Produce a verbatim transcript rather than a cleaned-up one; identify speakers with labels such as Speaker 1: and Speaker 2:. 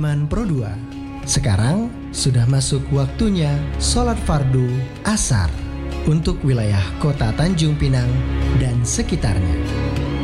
Speaker 1: Budiman Pro dua. Sekarang sudah masuk waktunya sholat fardu asar untuk wilayah kota Tanjung Pinang dan sekitarnya.